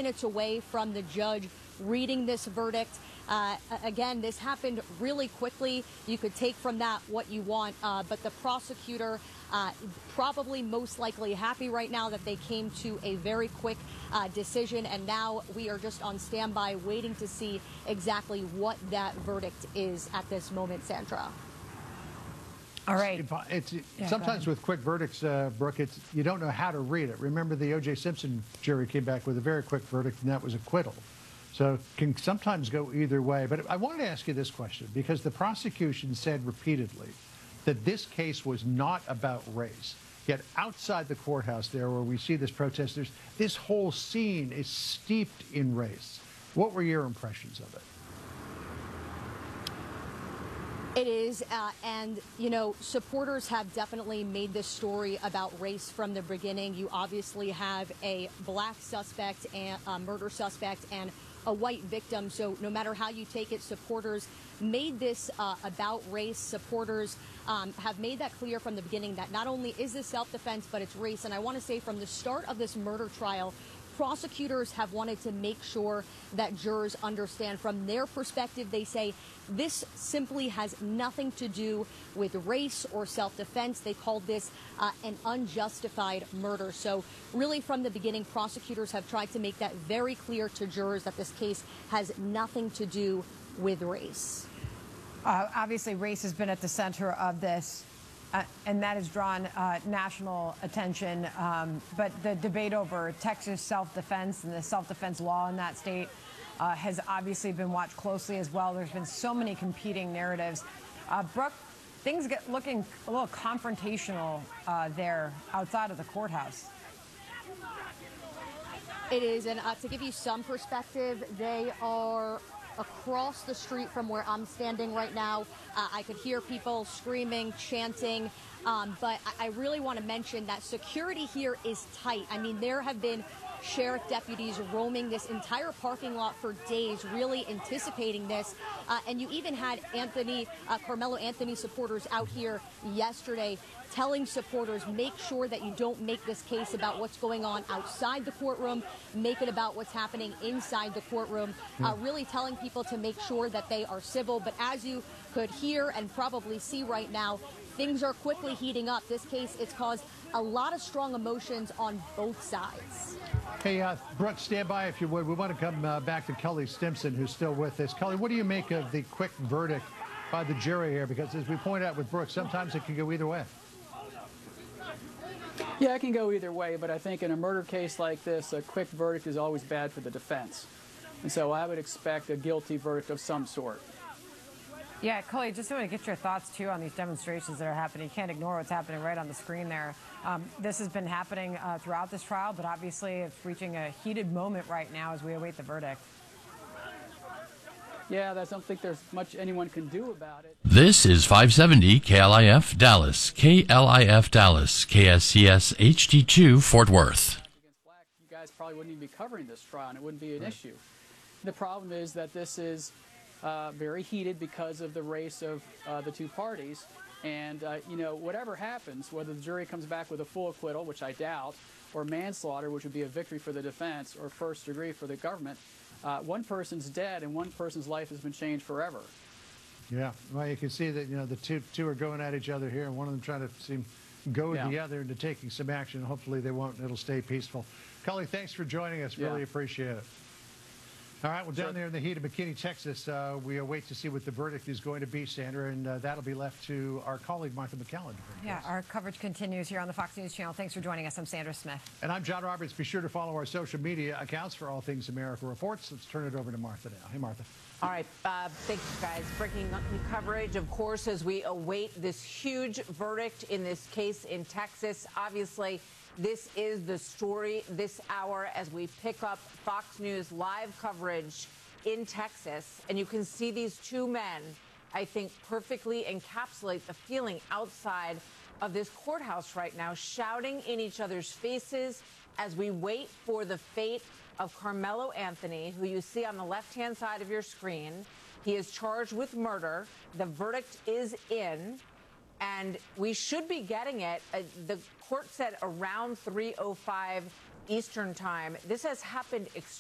minutes away from the judge reading this verdict. Again, this happened really quickly. You could take from that what you want, but the prosecutor probably most likely happy right now that they came to a very quick decision, and now we are just on standby waiting to see exactly what that verdict is at this moment, Sandra. All right. Sometimes with quick verdicts, Brooke, you don't know how to read it. Remember, the O.J. Simpson jury came back with a very quick verdict, and that was acquittal. So it can sometimes go either way. But I wanted to ask you this question, because the prosecution said repeatedly that this case was not about race. Yet outside the courthouse there, where we see this protest, this whole scene is steeped in race. What were your impressions of it? It is, and, you know, supporters have definitely made this story about race from the beginning. You obviously have a black suspect, and a murder suspect, and a white victim. So no matter how you take it, supporters made this about race. Supporters have made that clear from the beginning that not only is this self-defense, but it's race. And I want to say from the start of this murder trial, prosecutors have wanted to make sure that jurors understand from their perspective. They say this simply has nothing to do with race or self-defense. They called this an unjustified murder. So really from the beginning, prosecutors have tried to make that very clear to jurors that this case has nothing to do with race. Obviously, race has been at the center of this. And that has drawn national attention. But the debate over Texas self-defense and the self-defense law in that state has obviously been watched closely as well. There's been so many competing narratives. Brooke, things get looking a little confrontational there outside of the courthouse. It is, and to give you some perspective, they are across the street from where I'm standing right now. I could hear people screaming, chanting, but I really want to mention that security here is tight. I mean, there have been sheriff deputies roaming this entire parking lot for days, really anticipating this. And you even had Carmelo Anthony supporters out here yesterday telling supporters, make sure that you don't make this case about what's going on outside the courtroom, make it about what's happening inside the courtroom, really telling people to make sure that they are civil. But as you could hear and probably see right now, things are quickly heating up. This case, it's caused a lot of strong emotions on both sides. Hey, Brooke, stand by if you would. We want to come back to Kelly Stimson, who's still with us. Kelly, what do you make of the quick verdict by the jury here? Because as we point out with Brooke, sometimes it can go either way. Yeah, it can go either way, but I think in a murder case like this, a quick verdict is always bad for the defense. And so I would expect a guilty verdict of some sort. Yeah, Kelly, just want to get your thoughts, too, on these demonstrations that are happening. You can't ignore what's happening right on the screen there. This has been happening throughout this trial, but obviously it's reaching a heated moment right now as we await the verdict. Yeah, I don't think there's much anyone can do about it. This is 570 KLIF Dallas, KLIF Dallas, KSCS HD2 Fort Worth. You guys probably wouldn't even be covering this trial, and it wouldn't be an issue. The problem is that this is very heated because of the race of the two parties. And, you know, whatever happens, whether the jury comes back with a full acquittal, which I doubt, or manslaughter, which would be a victory for the defense, or first degree for the government, one person's dead and one person's life has been changed forever. Yeah, well, you can see that, you know, the two are going at each other here, and one of them trying to goad the other into taking some action. Hopefully they won't, and it'll stay peaceful. Kelly, thanks for joining us. Really appreciate it. All right, well, down there in the heat of McKinney, Texas, we await to see what the verdict is going to be, Sandra, and that'll be left to our colleague, Martha McCallum. Yeah, our coverage continues here on the Fox News Channel. Thanks for joining us. I'm Sandra Smith. And I'm John Roberts. Be sure to follow our social media accounts for all things America Reports. Let's turn it over to Martha now. Hey, Martha. All right, thank you, guys. Breaking coverage, of course, as we await this huge verdict in this case in Texas. Obviously, this is the story this hour as we pick up Fox News live coverage in Texas. And you can see these two men, I think, perfectly encapsulate the feeling outside of this courthouse right now, shouting in each other's faces as we wait for the fate of Carmelo Anthony, who you see on the left-hand side of your screen. He is charged with murder. The verdict is in, and we should be getting it. The court said around 3:05 Eastern time. This has happened